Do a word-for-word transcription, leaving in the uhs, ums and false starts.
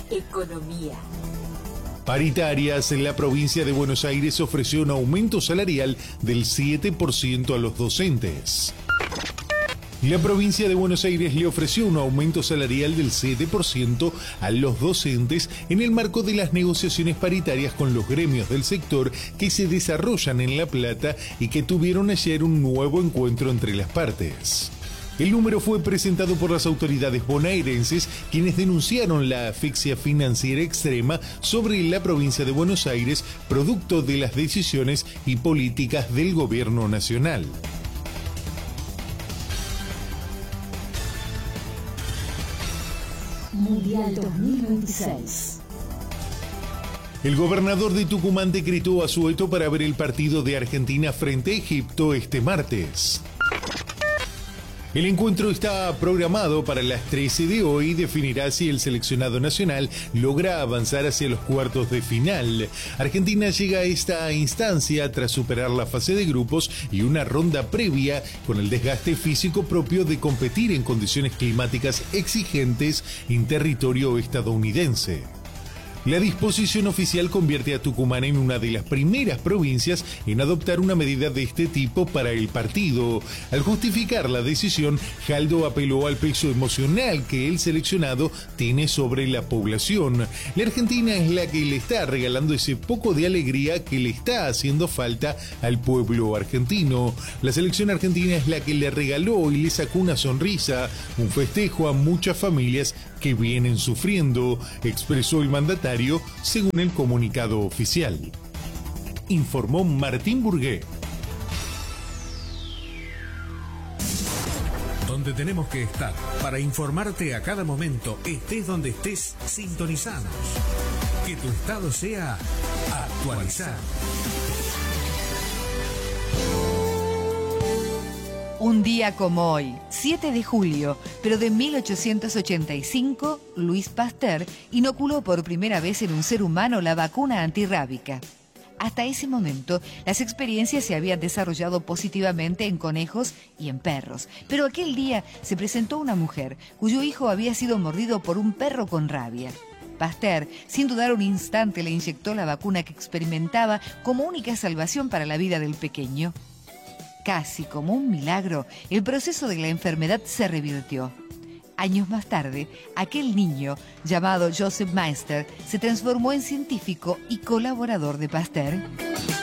economía. Paritarias, en la provincia de Buenos Aires ofreció un aumento salarial del siete por ciento a los docentes. La provincia de Buenos Aires le ofreció un aumento salarial del siete por ciento a los docentes en el marco de las negociaciones paritarias con los gremios del sector que se desarrollan en La Plata y que tuvieron ayer un nuevo encuentro entre las partes. El número fue presentado por las autoridades bonaerenses, quienes denunciaron la asfixia financiera extrema sobre la provincia de Buenos Aires, producto de las decisiones y políticas del gobierno nacional. Mundial dos mil veintiséis. El gobernador de Tucumán decretó asueto para ver el partido de Argentina frente a Egipto este martes. El encuentro está programado para las trece de hoy y definirá si el seleccionado nacional logra avanzar hacia los cuartos de final. Argentina llega a esta instancia tras superar la fase de grupos y una ronda previa con el desgaste físico propio de competir en condiciones climáticas exigentes en territorio estadounidense. La disposición oficial convierte a Tucumán en una de las primeras provincias en adoptar una medida de este tipo para el partido. Al justificar la decisión, Jaldo apeló al peso emocional que el seleccionado tiene sobre la población. La Argentina es la que le está regalando ese poco de alegría que le está haciendo falta al pueblo argentino. La selección argentina es la que le regaló y le sacó una sonrisa, un festejo a muchas familias que vienen sufriendo, expresó el mandatario según el comunicado oficial. Informó Martín Burgué. Donde tenemos que estar para informarte a cada momento, estés donde estés, sintonizanos. Que tu estado sea actualizado. Un día como hoy, siete de julio, pero de mil ochocientos ochenta y cinco, Louis Pasteur inoculó por primera vez en un ser humano la vacuna antirrábica. Hasta ese momento, las experiencias se habían desarrollado positivamente en conejos y en perros, pero aquel día se presentó una mujer cuyo hijo había sido mordido por un perro con rabia. Pasteur, sin dudar un instante, le inyectó la vacuna que experimentaba como única salvación para la vida del pequeño. Casi como un milagro, el proceso de la enfermedad se revirtió. Años más tarde, aquel niño, llamado Joseph Meister, se transformó en científico y colaborador de Pasteur.